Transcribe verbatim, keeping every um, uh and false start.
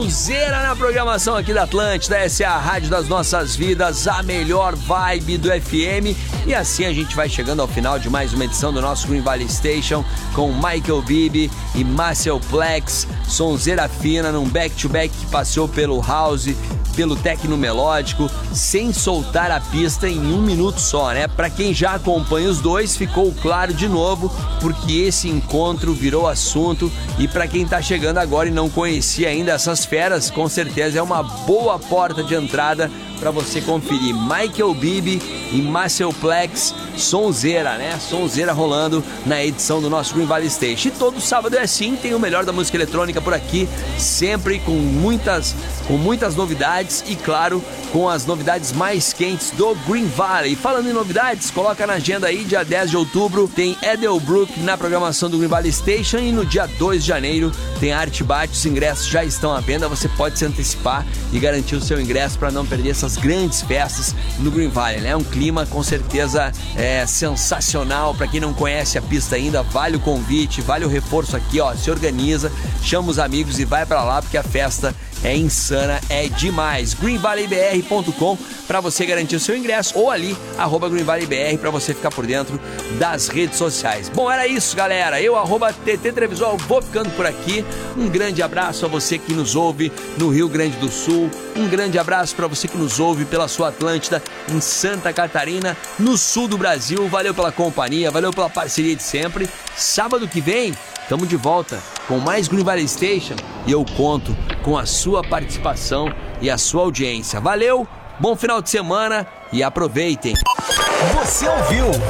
Sonzeira na programação aqui da Atlântida. Essa é a rádio das nossas vidas, a melhor vibe do F M. E assim a gente vai chegando ao final de mais uma edição do nosso Green Valley Station com Michael Bibi e Marcel Plex. Sonzeira fina num back-to-back que passeou pelo house, pelo techno melódico, sem soltar a pista em um minuto só, né? Pra quem já acompanha os dois, ficou claro de novo, porque esse encontro virou assunto. E pra quem tá chegando agora e não conhecia ainda essas feras, com certeza é uma boa porta de entrada para você conferir Michael Bibi e Marcel Plex, Sonzeira, né? Sonzeira rolando na edição do nosso Green Valley Station. E todo sábado é assim, tem o melhor da música eletrônica por aqui, sempre com muitas, com muitas novidades e, claro, com as novidades mais quentes do Green Valley. Falando em novidades, coloca na agenda aí, dia dez de outubro, tem Edelbrook na programação do Green Valley Station e no dia dois de janeiro tem Art Bate. Os ingressos já estão à venda, você pode se antecipar e garantir o seu ingresso para não perder essas grandes festas no Green Valley, né? Um clima com certeza é, sensacional. Para quem não conhece a pista ainda, vale o convite, vale o reforço aqui, ó. Se organiza, chama os amigos e vai para lá, porque a festa é insana, é demais. green valley b r ponto com para você garantir o seu ingresso, ou ali, arroba Green Valley B R, para você ficar por dentro das redes sociais. Bom, era isso, galera. Eu, arroba T T Trevisol, vou ficando por aqui. Um grande abraço a você que nos ouve no Rio Grande do Sul. Um grande abraço para você que nos ouve pela sua Atlântida em Santa Catarina, no sul do Brasil. Valeu pela companhia, valeu pela parceria de sempre. Sábado que vem, estamos de volta com mais Green Valley Station e eu conto com a sua participação e a sua audiência. Valeu, bom final de semana e aproveitem. Você ouviu